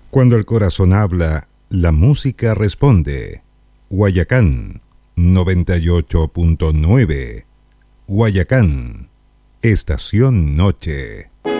Cuando el corazón habla, la música responde. Guayacán 98.9. Guayacán, Estación Noche.